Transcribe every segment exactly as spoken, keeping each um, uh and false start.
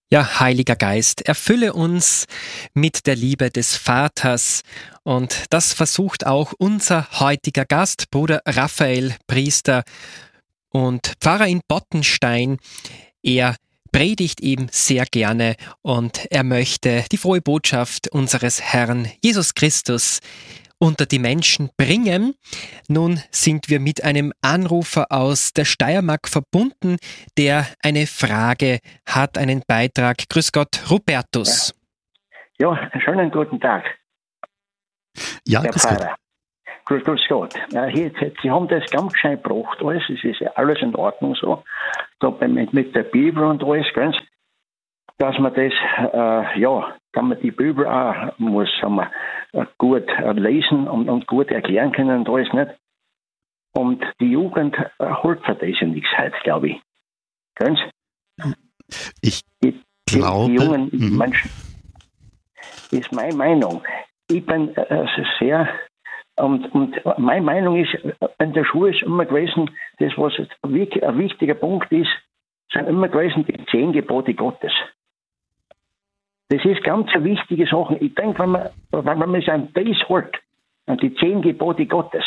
Ja, Heiliger Geist, erfülle uns mit der Liebe des Vaters. Und das versucht auch unser heutiger Gast, Bruder Raphael, Priester und Pfarrer in Bottenstein. Er predigt eben sehr gerne und er möchte die frohe Botschaft unseres Herrn Jesus Christus unter die Menschen bringen. Nun sind wir mit einem Anrufer aus der Steiermark verbunden, der eine Frage hat, einen Beitrag. Grüß Gott, Rupertus. Ja, ja, schönen guten Tag. Ja, Herr grüß Gott. Pfarrer. Grüß, grüß Gott. Ja, hier, Sie haben das ganz schön gebracht, alles. Es ist ja alles in Ordnung so. Da mit, mit der Bibel und alles, ganz. Dass man das, äh, ja, kann man die Bibel auch, muss man, äh, gut äh, lesen und, und gut erklären können und alles nicht. Und die Jugend äh, holt für das ja nichts heute, glaube ich. Ganz? Ich die, die, glaube... Die jungen mhm. Menschen, ist meine Meinung. Ich bin äh, sehr, und, und meine Meinung ist, in der Schule ist immer gewesen, das, was ein wichtiger Punkt ist, sind immer gewesen die zehn Gebote Gottes. Das ist ganz eine wichtige Sache. Ich denke, wenn man, wenn man sich an das hält, an die zehn Gebote Gottes,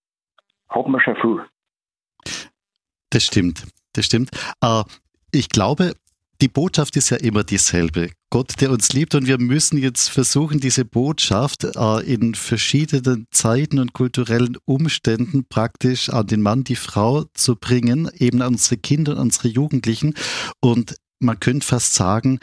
hat man schon viel. Das stimmt, das stimmt. Äh, ich glaube, die Botschaft ist ja immer dieselbe. Gott, der uns liebt, und wir müssen jetzt versuchen, diese Botschaft äh, in verschiedenen Zeiten und kulturellen Umständen praktisch an den Mann, die Frau zu bringen, eben an unsere Kinder und unsere Jugendlichen. Und man könnte fast sagen,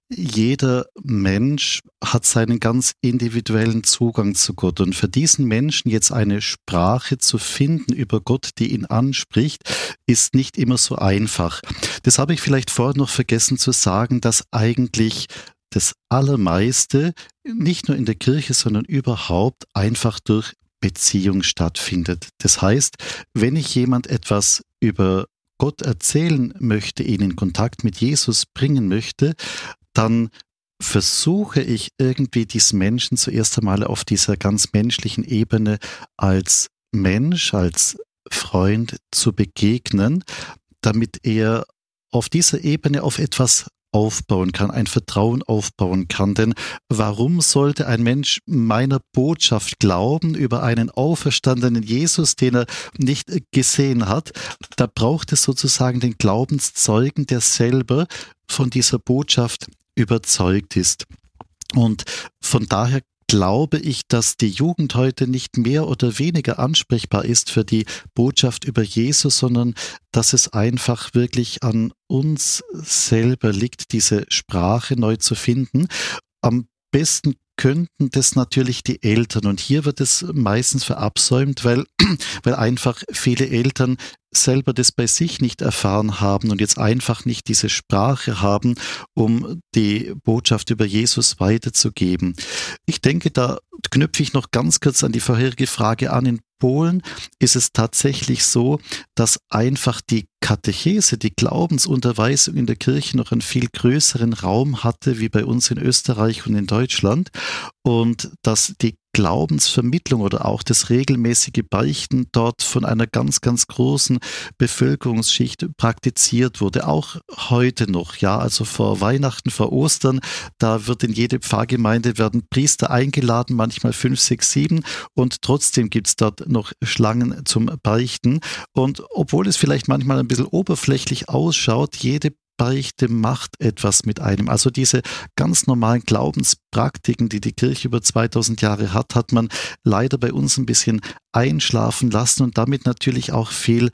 jeder Mensch hat seinen ganz individuellen Zugang zu Gott. Und für diesen Menschen jetzt eine Sprache zu finden über Gott, die ihn anspricht, ist nicht immer so einfach. Das habe ich vielleicht vorher noch vergessen zu sagen, dass eigentlich das Allermeiste nicht nur in der Kirche, sondern überhaupt einfach durch Beziehung stattfindet. Das heißt, wenn ich jemand etwas über Gott erzählen möchte, ihn in Kontakt mit Jesus bringen möchte, dann versuche ich irgendwie diesen Menschen zuerst einmal auf dieser ganz menschlichen Ebene als Mensch, als Freund zu begegnen, damit er auf dieser Ebene auf etwas aufbauen kann, ein Vertrauen aufbauen kann. Denn warum sollte ein Mensch meiner Botschaft glauben über einen auferstandenen Jesus, den er nicht gesehen hat? Da braucht es sozusagen den Glaubenszeugen, der selber von dieser Botschaft überzeugt ist. Und von daher glaube ich, dass die Jugend heute nicht mehr oder weniger ansprechbar ist für die Botschaft über Jesus, sondern dass es einfach wirklich an uns selber liegt, diese Sprache neu zu finden. Am besten könnten das natürlich die Eltern. Und hier wird es meistens verabsäumt, weil, weil einfach viele Eltern selber das bei sich nicht erfahren haben und jetzt einfach nicht diese Sprache haben, um die Botschaft über Jesus weiterzugeben. Ich denke, da knüpfe ich noch ganz kurz an die vorherige Frage an. In Polen ist es tatsächlich so, dass einfach die Katechese, die Glaubensunterweisung in der Kirche noch einen viel größeren Raum hatte, wie bei uns in Österreich und in Deutschland, und dass die Glaubensvermittlung oder auch das regelmäßige Beichten dort von einer ganz, ganz großen Bevölkerungsschicht praktiziert wurde. Auch heute noch, ja, also vor Weihnachten, vor Ostern, da wird in jede Pfarrgemeinde werden Priester eingeladen, manchmal fünf, sechs, sieben, und trotzdem gibt es dort noch Schlangen zum Beichten. Und obwohl es vielleicht manchmal ein bisschen oberflächlich ausschaut, jede Beichte macht etwas mit einem. Also diese ganz normalen Glaubenspraktiken, die die Kirche über zweitausend Jahre hat, hat man leider bei uns ein bisschen einschlafen lassen und damit natürlich auch viel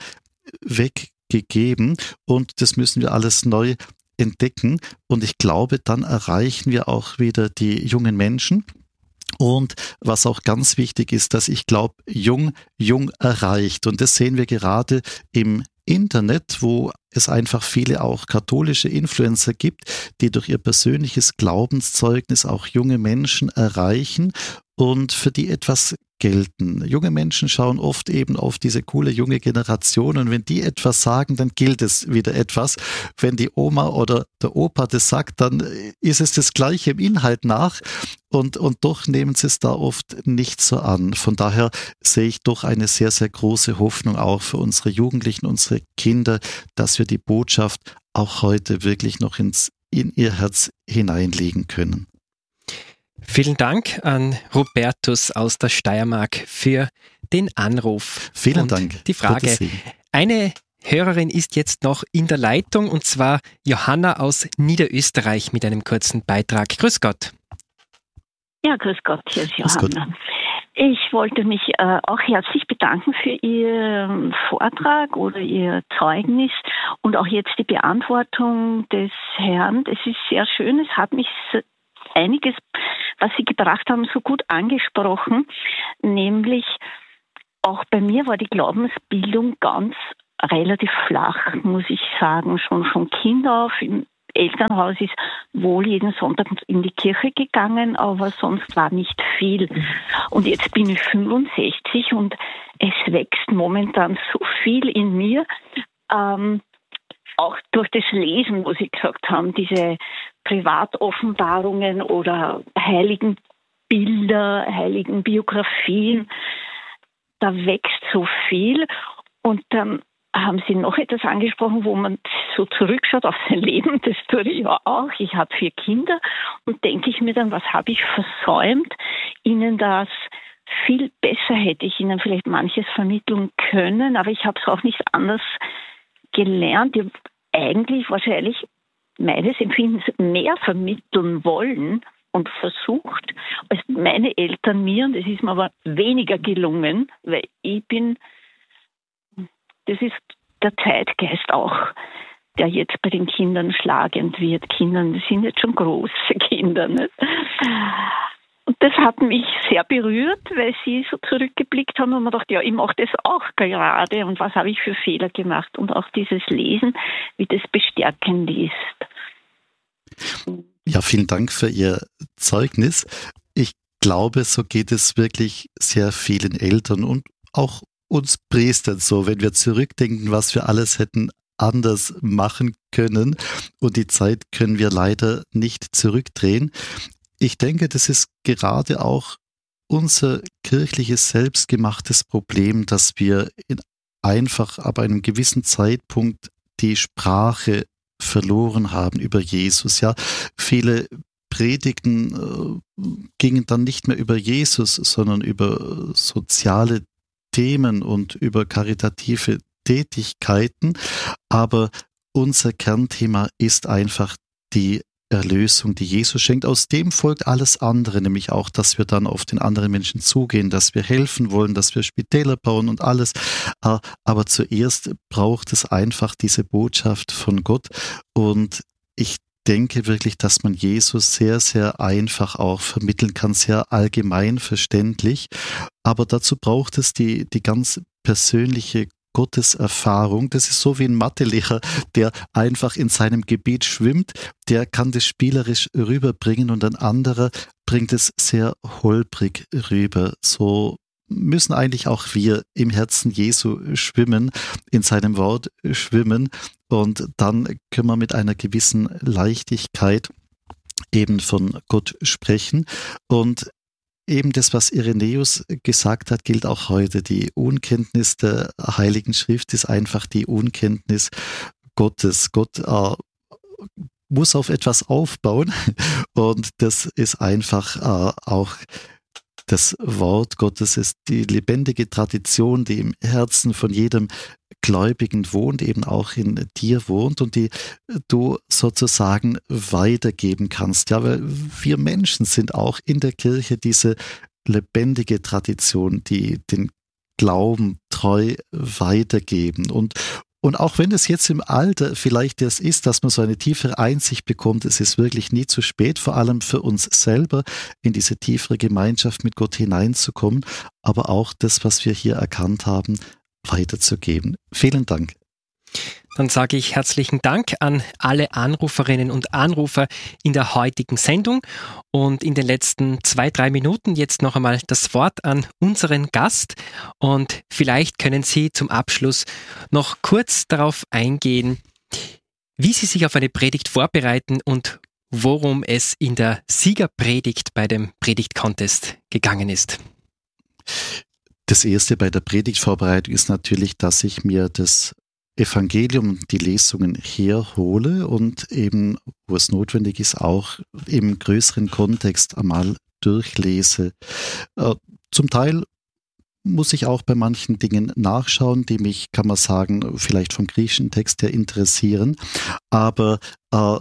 weggegeben. Und das müssen wir alles neu entdecken. Und ich glaube, dann erreichen wir auch wieder die jungen Menschen. Und was auch ganz wichtig ist, dass ich glaube, jung, jung erreicht. Und das sehen wir gerade im Internet, wo es einfach viele auch katholische Influencer gibt, die durch ihr persönliches Glaubenszeugnis auch junge Menschen erreichen und für die etwas gelten. Junge Menschen schauen oft eben auf diese coole junge Generation, und wenn die etwas sagen, dann gilt es wieder etwas. Wenn die Oma oder der Opa das sagt, dann ist es das Gleiche im Inhalt nach, und, und doch nehmen sie es da oft nicht so an. Von daher sehe ich doch eine sehr, sehr große Hoffnung auch für unsere Jugendlichen, unsere Kinder, dass wir die Botschaft auch heute wirklich noch ins in ihr Herz hineinlegen können. Vielen Dank an Robertus aus der Steiermark für den Anruf. Vielen und Dank. Die Frage. Eine Hörerin ist jetzt noch in der Leitung, und zwar Johanna aus Niederösterreich mit einem kurzen Beitrag. Grüß Gott. Ja, grüß Gott, hier ist Johanna. Ich wollte mich äh, auch herzlich bedanken für Ihren Vortrag oder Ihr Zeugnis und auch jetzt die Beantwortung des Herrn. Es ist sehr schön, es hat mich einiges, was Sie gebracht haben, so gut angesprochen, nämlich auch bei mir war die Glaubensbildung ganz relativ flach, muss ich sagen, schon von Kind auf. Im Elternhaus ist wohl jeden Sonntag in die Kirche gegangen, aber sonst war nicht viel. Und jetzt bin ich fünfundsechzig und es wächst momentan so viel in mir, ähm, auch durch das Lesen, wo Sie gesagt haben, diese Privatoffenbarungen oder heiligen Bilder, heiligen Biografien, da wächst so viel. Und dann haben Sie noch etwas angesprochen, wo man so zurückschaut auf sein Leben. Das tue ich ja auch. Ich habe vier Kinder und denke ich mir dann, was habe ich versäumt, ihnen das viel besser hätte ich ihnen vielleicht manches vermitteln können, aber ich habe es auch nicht anders gelernt. Ich habe eigentlich wahrscheinlich meines Empfindens mehr vermitteln wollen und versucht, als meine Eltern mir, und das ist mir aber weniger gelungen, weil ich bin, das ist der Zeitgeist auch, der jetzt bei den Kindern schlagend wird. Kindern, das sind jetzt schon große Kinder. Nicht? Und das hat mich sehr berührt, weil Sie so zurückgeblickt haben und man dachte, ja, ich mache das auch gerade und was habe ich für Fehler gemacht, und auch dieses Lesen, wie das bestärkend ist. Ja, vielen Dank für Ihr Zeugnis. Ich glaube, so geht es wirklich sehr vielen Eltern und auch uns Priestern so, wenn wir zurückdenken, was wir alles hätten anders machen können, und die Zeit können wir leider nicht zurückdrehen. Ich denke, das ist gerade auch unser kirchliches selbstgemachtes Problem, dass wir in einfach ab einem gewissen Zeitpunkt die Sprache verloren haben über Jesus. Ja, viele Predigten äh, gingen dann nicht mehr über Jesus, sondern über soziale Themen und über karitative Tätigkeiten. Aber unser Kernthema ist einfach die Erlösung, die Jesus schenkt. Aus dem folgt alles andere, nämlich auch, dass wir dann auf den anderen Menschen zugehen, dass wir helfen wollen, dass wir Spitäler bauen und alles. Aber zuerst braucht es einfach diese Botschaft von Gott. Und ich denke wirklich, dass man Jesus sehr, sehr einfach auch vermitteln kann, sehr allgemein verständlich. Aber dazu braucht es die, die ganz persönliche Gotteserfahrung. Das ist so wie ein Mathelehrer, der einfach in seinem Gebiet schwimmt, der kann das spielerisch rüberbringen und ein anderer bringt es sehr holprig rüber. So müssen eigentlich auch wir im Herzen Jesu schwimmen, in seinem Wort schwimmen, und dann können wir mit einer gewissen Leichtigkeit eben von Gott sprechen. Und eben das, was Irenäus gesagt hat, gilt auch heute. Die Unkenntnis der Heiligen Schrift ist einfach die Unkenntnis Gottes. Gott äh, muss auf etwas aufbauen, und das ist einfach äh, auch das Wort Gottes, ist die lebendige Tradition, die im Herzen von jedem Gläubigen wohnt, eben auch in dir wohnt und die du sozusagen weitergeben kannst. Ja, weil wir Menschen sind auch in der Kirche diese lebendige Tradition, die den Glauben treu weitergeben. Und Und auch wenn es jetzt im Alter vielleicht das ist, dass man so eine tiefere Einsicht bekommt, es ist wirklich nie zu spät, vor allem für uns selber in diese tiefere Gemeinschaft mit Gott hineinzukommen, aber auch das, was wir hier erkannt haben, weiterzugeben. Vielen Dank. Dann sage ich herzlichen Dank an alle Anruferinnen und Anrufer in der heutigen Sendung und in den letzten zwei, drei Minuten jetzt noch einmal das Wort an unseren Gast, und vielleicht können Sie zum Abschluss noch kurz darauf eingehen, wie Sie sich auf eine Predigt vorbereiten und worum es in der Siegerpredigt bei dem Predigt-Contest gegangen ist. Das Erste bei der Predigtvorbereitung ist natürlich, dass ich mir das Evangelium, die Lesungen herhole und eben, wo es notwendig ist, auch im größeren Kontext einmal durchlese. Äh, zum Teil muss ich auch bei manchen Dingen nachschauen, die mich, kann man sagen, vielleicht vom griechischen Text her interessieren. Aber äh,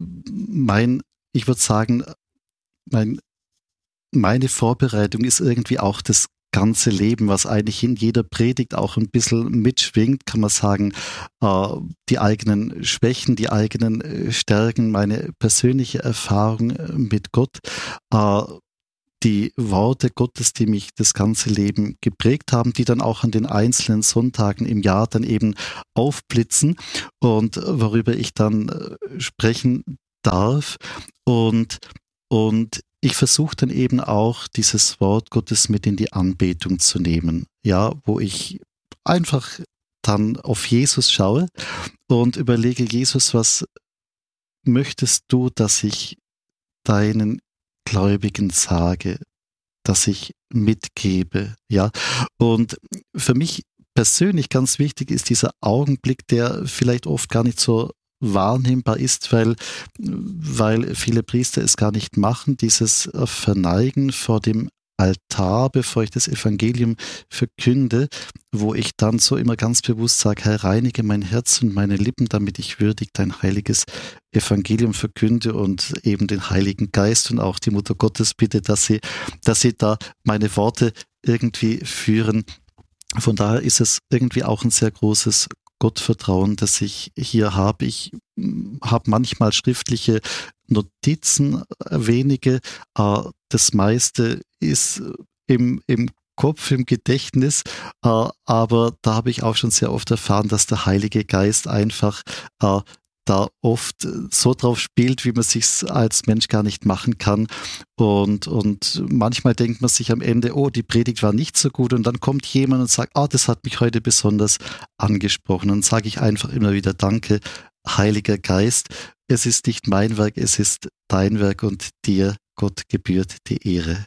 mein, ich würde sagen, mein, meine Vorbereitung ist irgendwie auch das ganze Leben, was eigentlich in jeder Predigt auch ein bisschen mitschwingt, kann man sagen, äh, die eigenen Schwächen, die eigenen Stärken, meine persönliche Erfahrung mit Gott, äh, die Worte Gottes, die mich das ganze Leben geprägt haben, die dann auch an den einzelnen Sonntagen im Jahr dann eben aufblitzen und worüber ich dann sprechen darf. Und, und ich versuche dann eben auch dieses Wort Gottes mit in die Anbetung zu nehmen, ja, wo ich einfach dann auf Jesus schaue und überlege, Jesus, was möchtest du, dass ich deinen Gläubigen sage, dass ich mitgebe, ja. Und für mich persönlich ganz wichtig ist dieser Augenblick, der vielleicht oft gar nicht so wahrnehmbar ist, weil, weil viele Priester es gar nicht machen, dieses Verneigen vor dem Altar, bevor ich das Evangelium verkünde, wo ich dann so immer ganz bewusst sage, Herr, reinige mein Herz und meine Lippen, damit ich würdig dein heiliges Evangelium verkünde und eben den Heiligen Geist und auch die Mutter Gottes bitte, dass sie, dass sie da meine Worte irgendwie führen. Von daher ist es irgendwie auch ein sehr großes Gottvertrauen, das ich hier habe. Ich habe manchmal schriftliche Notizen, wenige. Das meiste ist im, im Kopf, im Gedächtnis, aber da habe ich auch schon sehr oft erfahren, dass der Heilige Geist einfach da oft so drauf spielt, wie man sich als Mensch gar nicht machen kann. Und, und manchmal denkt man sich am Ende, oh, die Predigt war nicht so gut. Und dann kommt jemand und sagt, ah, das hat mich heute besonders angesprochen. Und dann sage ich einfach immer wieder, danke, Heiliger Geist. Es ist nicht mein Werk, es ist dein Werk und dir, Gott, gebührt die Ehre.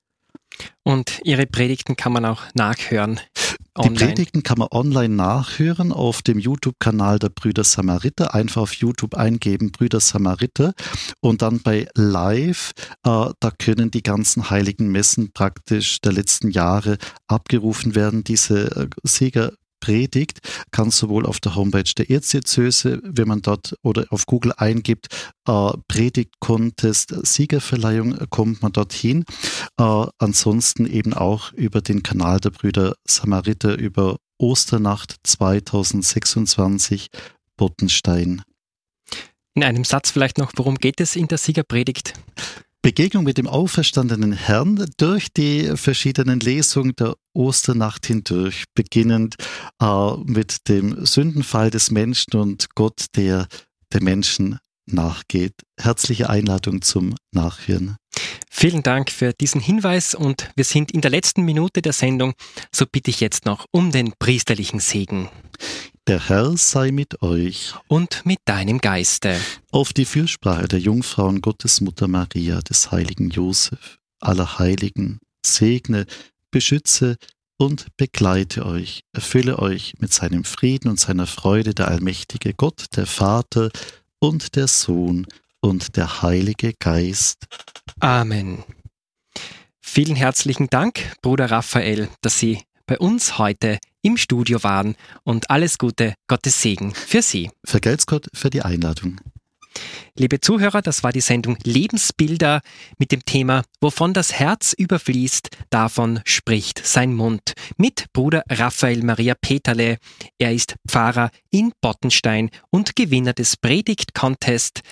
Und Ihre Predigten kann man auch nachhören. Die online. Predigten kann man online nachhören auf dem YouTube-Kanal der Brüder Samariter. Einfach auf YouTube eingeben, Brüder Samariter. Und dann bei Live, äh, da können die ganzen heiligen Messen praktisch der letzten Jahre abgerufen werden. Diese äh, Siegerpredigt kann sowohl auf der Homepage der Erzdiözese, wenn man dort oder auf Google eingibt, äh, Predigt-Contest, Siegerverleihung, kommt man dorthin. Äh, ansonsten eben auch über den Kanal der Brüder Samariter über Osternacht zweitausendsechsundzwanzig Bottenstein. In einem Satz vielleicht noch, worum geht es in der Siegerpredigt? Begegnung mit dem auferstandenen Herrn durch die verschiedenen Lesungen der Osternacht hindurch, beginnend äh, mit dem Sündenfall des Menschen und Gott, der den Menschen nachgeht. Herzliche Einladung zum Nachhören. Vielen Dank für diesen Hinweis und wir sind in der letzten Minute der Sendung, so bitte ich jetzt noch um den priesterlichen Segen. Der Herr sei mit euch. Und mit deinem Geiste. Auf die Fürsprache der Jungfrauen Gottesmutter Maria, des heiligen Josef, aller Heiligen, segne, beschütze und begleite euch, erfülle euch mit seinem Frieden und seiner Freude der allmächtige Gott, der Vater und der Sohn und der Heilige Geist. Amen. Vielen herzlichen Dank, Bruder Raphael, dass Sie bei uns heute im Studio waren und alles Gute, Gottes Segen für Sie. Vergelt's Gott für die Einladung. Liebe Zuhörer, das war die Sendung Lebensbilder mit dem Thema Wovon das Herz überfließt, davon spricht sein Mund. Mit Bruder Raphael Maria Peterle. Er ist Pfarrer in Bottenstein und Gewinner des Predigt-Contest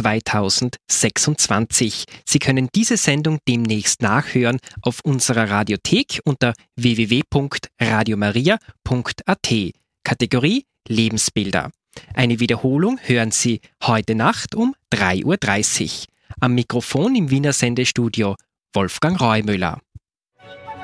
zweitausendsechsundzwanzig. Sie können diese Sendung demnächst nachhören auf unserer Radiothek unter w w w punkt radio maria punkt a t. Kategorie Lebensbilder. Eine Wiederholung hören Sie heute Nacht um drei Uhr dreißig. Am Mikrofon im Wiener Sendestudio Wolfgang Reumüller.